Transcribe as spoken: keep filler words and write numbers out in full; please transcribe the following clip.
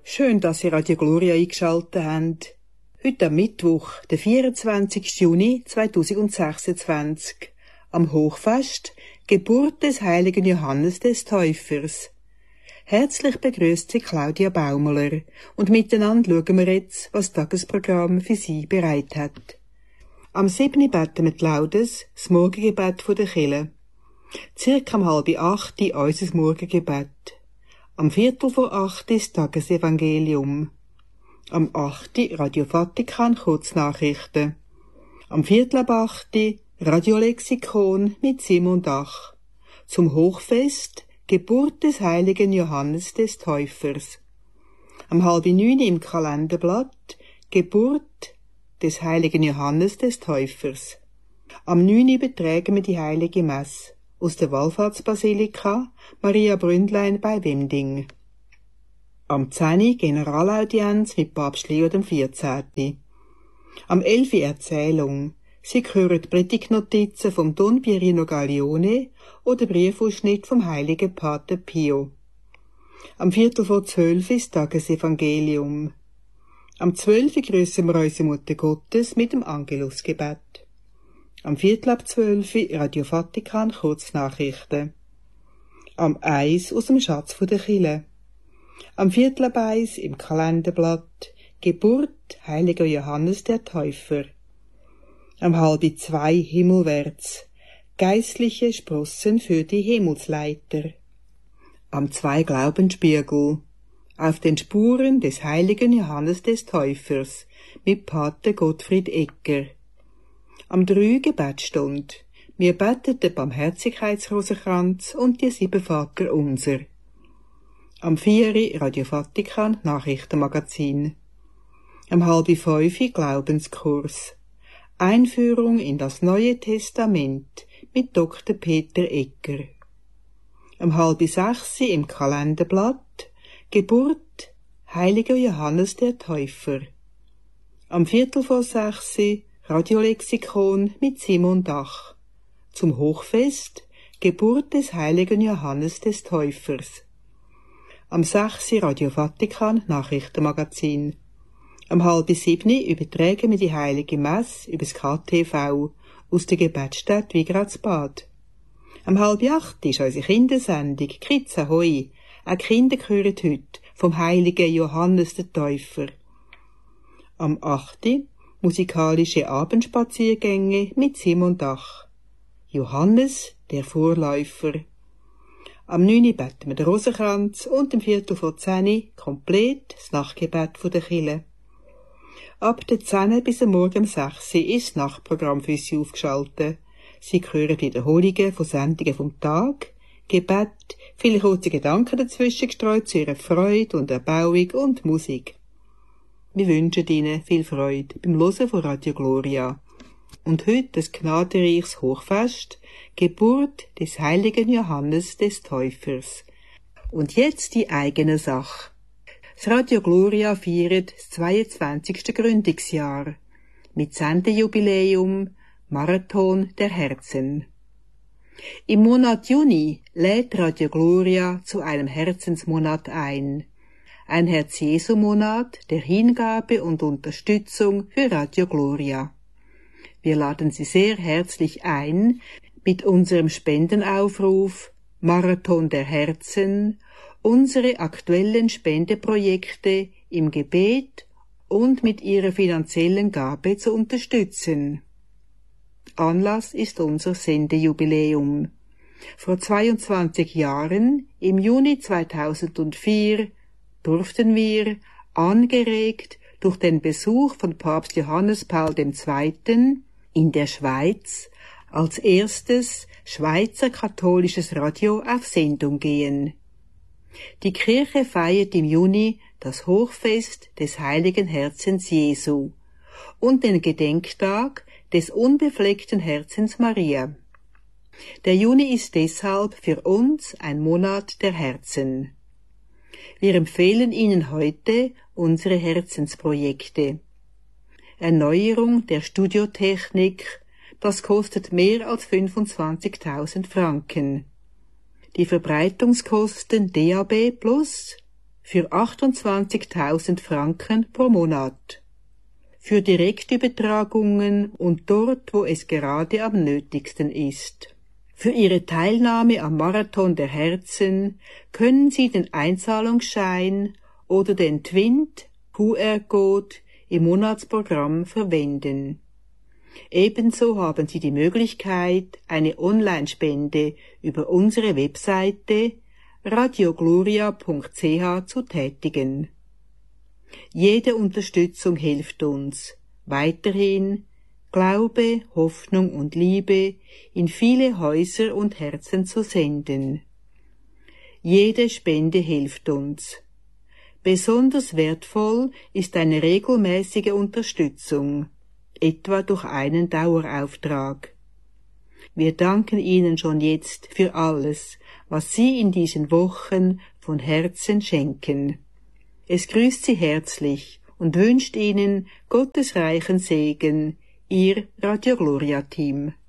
Schön, dass Sie Radio Gloria eingeschaltet haben. Heute am Mittwoch, der vierundzwanzigsten Juni zweitausendsechsundzwanzig, am Hochfest, Geburt des heiligen Johannes des Täufers. Herzlich begrüßt Sie Claudia Baumler und miteinander schauen wir jetzt, was das Tagesprogramm für Sie bereit hat. Am siebten beten wir die Laudes, das Morgengebet der Kirche. Circa um halb acht unser Morgengebet. Am Viertel vor acht ist Tagesevangelium. Am achten Radio Vatikan Kurznachrichten. Am Viertel ab acht Radiolexikon mit Simon Dach. Zum Hochfest Geburt des heiligen Johannes des Täufers. Am halb neun im Kalenderblatt Geburt des heiligen Johannes des Täufers. Am neun übertragen wir die heilige Messe aus der Wallfahrtsbasilika Maria Bründlein bei Wemding. Am zehn Generalaudienz mit Papst Leo der vierzehnten. Am elf Erzählung. Sie hören Predigtnotizen vom Don Pierino Gaglione oder Briefausschnitt vom heiligen Pater Pio. Am Viertel vor zwölf ist Tagesevangelium. Am zwölf grüßen wir unsere Mutter Gottes mit dem Angelusgebet. Am Viertel ab zwölf Radio Vatikan Kurznachrichten. Am eins aus dem Schatz der Kirche. Am Viertel ab eins im Kalenderblatt Geburt heiliger Johannes der Täufer. Am halb zwei himmelwärts geistliche Sprossen für die Himmelsleiter. Am zwei Glaubensspiegel auf den Spuren des heiligen Johannes des Täufers mit Pater Gottfried Egger. Am drei Gebetstund. Wir beten den Barmherzigkeitsrosenkranz und die sieben Vater unser. Am vier Radio Vatikan Nachrichtenmagazin. Am halb fünf Glaubenskurs. Einführung in das Neue Testament mit Doktor Peter Egger. Am halb sechs im Kalenderblatt Geburt heiliger Johannes der Täufer. Am Viertel vor sechs Radiolexikon mit Simon Dach. Zum Hochfest Geburt des heiligen Johannes des Täufers. Am sechs Radio Vatikan Nachrichtenmagazin. Am halb sieben übertragen wir die heilige Messe übers K T V aus der Gebetsstätte Wigradsbad. Am halb acht ist unsere Kindersendung Kids Ahoi. Auch Kinder hören heute vom heiligen Johannes der Täufer. Am achten musikalische Abendspaziergänge mit Simon Dach. Johannes, der Vorläufer. Am neun beten wir den Rosenkranz und im Viertel vor zehn komplett das Nachtgebet der Kirche. Ab der zehn bis am Morgen um sechs ist das Nachtprogramm für Sie aufgeschaltet. Sie hören Wiederholungen von Sendungen vom Tag, Gebet, viele kurze Gedanken dazwischen gestreut zu Ihrer Freude und Erbauung und Musik. Wir wünschen Ihnen viel Freude beim Hören von Radio Gloria. Und heute das gnadenreiches Hochfest, Geburt des heiligen Johannes des Täufers. Und jetzt die eigene Sache. Das Radio Gloria feiert das zweiundzwanzigste Gründungsjahr mit Sendejubiläum Marathon der Herzen. Im Monat Juni lädt Radio Gloria zu einem Herzensmonat ein. Ein Herz-Jesu-Monat der Hingabe und Unterstützung für Radio Gloria. Wir laden Sie sehr herzlich ein, mit unserem Spendenaufruf Marathon der Herzen unsere aktuellen Spendeprojekte im Gebet und mit Ihrer finanziellen Gabe zu unterstützen. Anlass ist unser Sendejubiläum. Vor zweiundzwanzig Jahren, im Juni zweitausendvier, durften wir, angeregt durch den Besuch von Papst Johannes Paul der Zweite. in der Schweiz, als erstes Schweizer katholisches Radio auf Sendung gehen. Die Kirche feiert im Juni das Hochfest des Heiligen Herzens Jesu und den Gedenktag des unbefleckten Herzens Maria. Der Juni ist deshalb für uns ein Monat der Herzen. Wir empfehlen Ihnen heute unsere Herzensprojekte. Erneuerung der Studiotechnik, das kostet mehr als fünfundzwanzigtausend Franken. Die Verbreitungskosten D A B plus für achtundzwanzigtausend Franken pro Monat. Für Direktübertragungen und dort, wo es gerade am nötigsten ist. Für Ihre Teilnahme am Marathon der Herzen können Sie den Einzahlungsschein oder den Twint Q R-Code im Monatsprogramm verwenden. Ebenso haben Sie die Möglichkeit, eine Online-Spende über unsere Webseite radiogloria punkt c h zu tätigen. Jede Unterstützung hilft uns, weiterhin Glaube, Hoffnung und Liebe in viele Häuser und Herzen zu senden. Jede Spende hilft uns. Besonders wertvoll ist eine regelmäßige Unterstützung, etwa durch einen Dauerauftrag. Wir danken Ihnen schon jetzt für alles, was Sie in diesen Wochen von Herzen schenken. Es grüßt Sie herzlich und wünscht Ihnen Gottes reichen Segen, Ihr Radio Gloria Team.